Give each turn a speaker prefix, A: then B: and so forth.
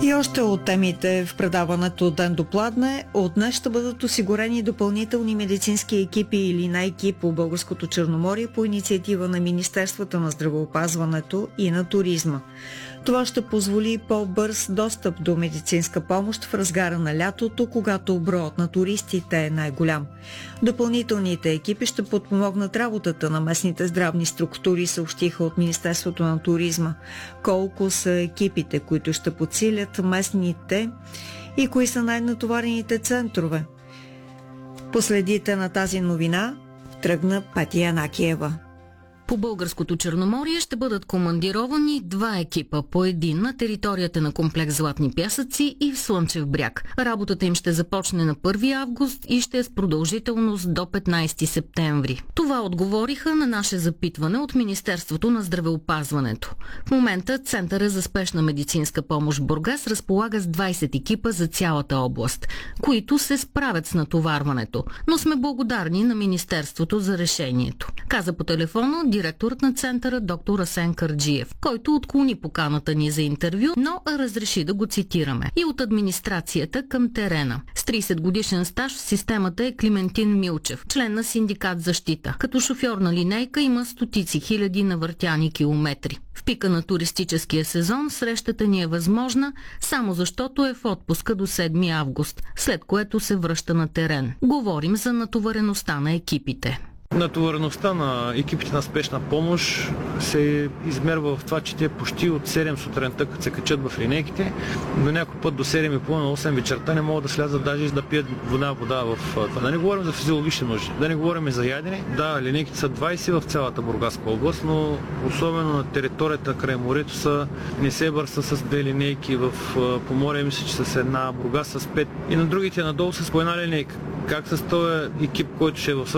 A: И още от темите в предаването Ден до пладне. От днес ще бъдат осигурени допълнителни медицински екипи и линейки по Българското Черноморие по инициатива на Министерството на здравеопазването и на туризма. Това ще позволи по-бърз достъп до медицинска помощ в разгара на лятото, когато броят на туристите е най-голям. Допълнителните екипи ще подпомогнат работата на местните здравни структури, съобщиха от Министерството на туризма. Колко са екипите, които ще подсилят местните и кои са най-натоварените центрове? Последите на тази новина тръгна Пати Янакиева.
B: По Българското Черноморие ще бъдат командировани 2 екипа, по един на територията на комплекс Златни пясъци и в Слънчев бряг. Работата им ще започне на 1 август и ще е с продължителност до 15 септември. Това отговориха на наше запитване от Министерството на здравеопазването. В момента Центъра за спешна медицинска помощ Бургас разполага с 20 екипа за цялата област, които се справят с натоварването, но сме благодарни на Министерството за решението. Каза по телефона директорът на центъра доктор Асен Карджиев, който отклони поканата ни за интервю, но разреши да го цитираме. И от администрацията към терена. С 30 годишен стаж в системата е Климентин Милчев, член на синдикат Защита. Като шофьор на линейка има стотици хиляди навъртяни километри. В пика на туристическия сезон срещата ни е възможна, само защото е в отпуска до 7 август, след което се връща на терен. Говорим за натовареността на екипите.
C: Натовареността на екипите на спешна помощ се измерва в това, че те почти от 7 сутринта, като се качат в линейките, до някой път до 7:30 на 8 вечерта не могат да слязат даже да пият вода в това. Да не говорим за физиологични нужди, да не говорим за ядене. Да, линейките са 20 в цялата Бургаска област, но особено на територията край морето не се бърса с 2 линейки, в Поморие мисля, че с 1, Бургас с 5 и на другите надолу с по 1 линейка. Как с този екип, който ще е в